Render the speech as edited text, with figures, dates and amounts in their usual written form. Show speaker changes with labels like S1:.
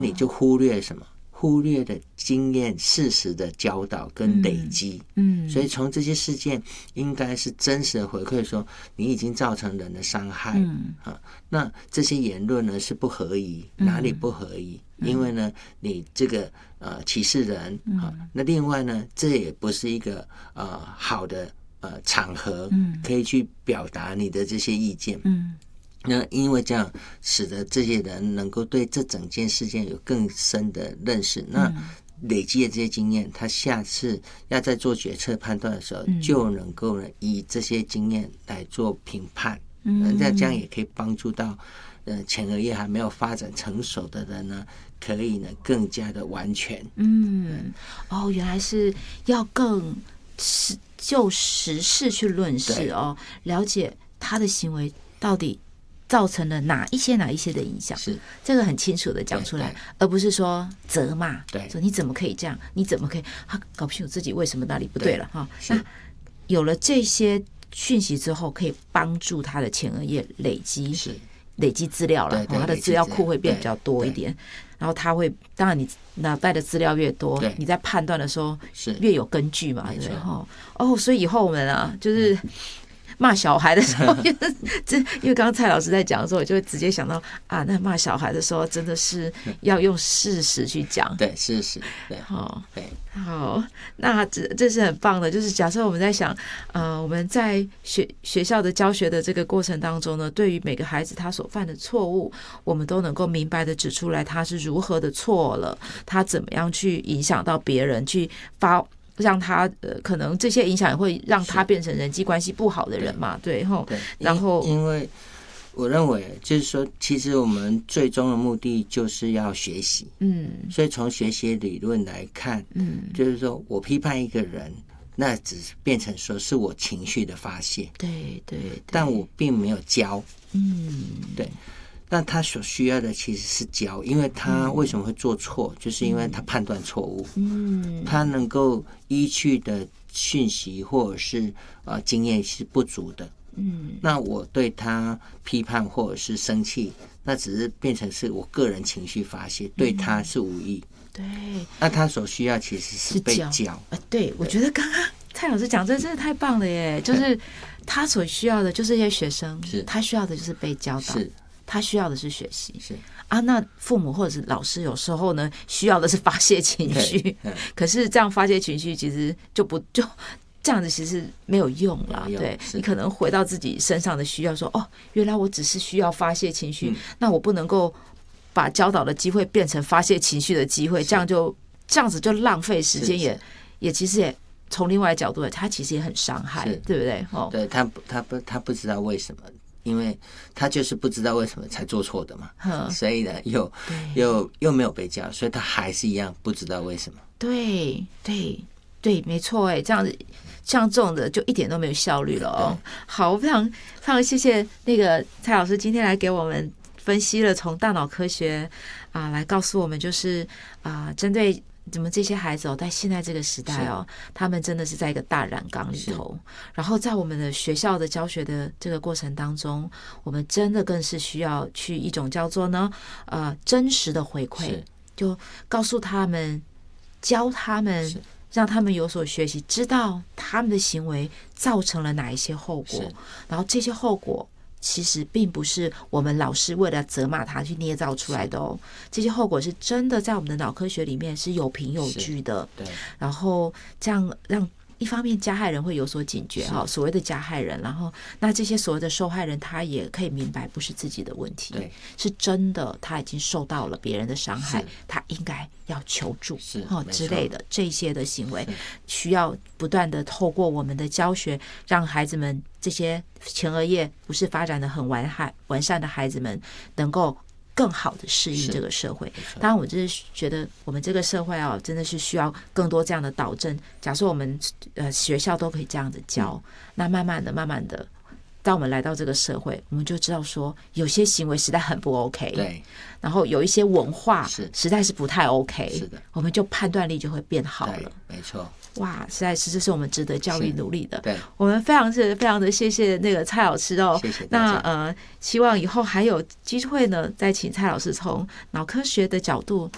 S1: 你就忽略什么？忽略的经验、事实的教导跟累积，所以从这些事件应该是真实的回馈说，你已经造成人的伤害，那这些言论呢是不合宜，哪里不合宜？因为呢，你这个歧视人，那另外呢，这也不是一个好的场合，可以去表达你的这些意见，那因为这样，使得这些人能够对这整件事件有更深的认识。那累积的这些经验，他下次要在做决策判断的时候，就能够呢以这些经验来做评判。那这样也可以帮助到前额叶还没有发展成熟的人呢，可以呢更加的完全。
S2: 原来是要更就时事去论事哦，了解他的行为到底造成了哪一些的影响，是这个很清楚的讲出来，而不是说责骂，对，说你怎么可以这样，你怎么可以，他搞不清楚自己为什么哪里不对了哈。那有了这些讯息之后，可以帮助他的前额叶累积资料了，他的资料库会变比较多一点，然后他会，当然你脑袋的资料越多，你在判断的时候越有根据嘛，对不对？所以以后我们啊，就是骂小孩的时候，因为刚刚蔡老师在讲的时候，我就会直接想到啊，那骂小孩的时候真的是要用事实去讲，
S1: 对，事实，对，
S2: 好，那这是很棒的。就是假设我们在想，我们在学校的教学的这个过程当中呢，对于每个孩子他所犯的错误，我们都能够明白的指出来他是如何的错了，他怎么样去影响到别人，去让他可能这些影响也会让他变成人际关系不好的人嘛，对，然后
S1: 因为我认为就是说，其实我们最终的目的就是要学习，所以从学习理论来看，就是说我批判一个人，那只是变成说是我情绪的发泄，
S2: 对，
S1: 但我并没有教，对。但他所需要的其实是教，因为他为什么会做错，就是因为他判断错误，他能够依据的讯息或者是经验是不足的，那我对他批判或者是生气，那只是变成是我个人情绪发泄，对他是无益，
S2: 对，
S1: 那他所需要其实是被教，
S2: 对，我觉得刚刚蔡老师讲这真的太棒了耶，就是他所需要的就是这些学生，他需要的就是被教导，他需要的是学习，那父母或者是老师有时候呢需要的是发泄情绪，可是这样发泄情绪其实就这样子其实没有用啦，对，你可能回到自己身上的需要说，原来我只是需要发泄情绪，那我不能够把教导的机会变成发泄情绪的机会，这样子就浪费时间，也其实也从另外角度他其实也很伤害，对不对？
S1: 对，他不知道为什么，因为他就是不知道为什么才做错的嘛，所以呢又没有被教，所以他还是一样不知道为什么。
S2: 对，没错，这样子像这种的就一点都没有效率了哦。好，非常非常谢谢那个蔡老师今天来给我们分析了从大脑科学来告诉我们，就是针对怎么这些孩子在现在这个时代他们真的是在一个大染缸里头，然后在我们的学校的教学的这个过程当中，我们真的更是需要去一种叫做呢真实的回馈，就告诉他们，教他们，让他们有所学习，知道他们的行为造成了哪一些后果，然后这些后果其实并不是我们老师为了责骂他去捏造出来的这些后果是真的在我们的脑科学里面是有凭有据的，对，然后这样让一方面加害人会有所警觉所谓的加害人，然后那这些所谓的受害人他也可以明白不是自己的问题，是真的他已经受到了别人的伤害，他应该要求助之类的，这些的行为需要不断的透过我们的教学，让孩子们这些前额叶不是发展的很完善的孩子们能够更好的适应这个社会。当然我就是觉得我们这个社会真的是需要更多这样的导正，假设我们学校都可以这样子教，那慢慢的当我们来到这个社会，我们就知道说有些行为实在很不 OK， 对，然后有一些文化实在是不太 OK， 是的，我们就判断力就会变好了，
S1: 没错。
S2: 哇，实在是这是我们值得教育努力的。
S1: 对，
S2: 我们非常的谢谢那个蔡老师
S1: 谢谢大家。
S2: 那希望以后还有机会呢，再请蔡老师从脑科学的角度